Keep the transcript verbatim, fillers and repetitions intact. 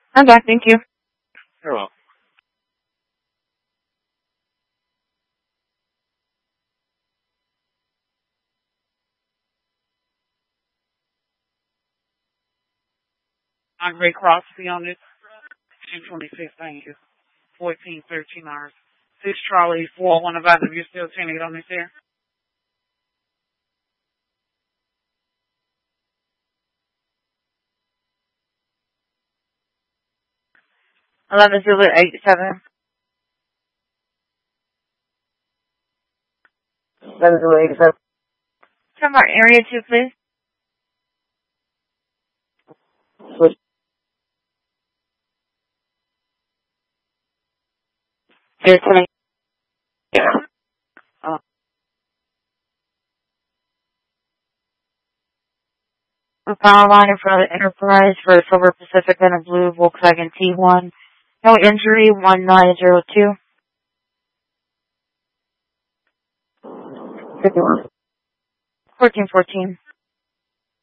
I'm back, thank you. You're welcome. Andre Crosby on this. two twenty-six, thank you. fourteen, thirteen hours. six Charlie, four, one of either of you still ten eight on this here? eleven Zulu eight seven. eleven Zulu eight seven. Come on, area two, please. Switch. Area twenty. Yeah. Uh, a power line in front of the Enterprise for a Silver Pacific and a blue Volkswagen T one. No injury, one nine zero two. fifty-one. fourteen fourteen.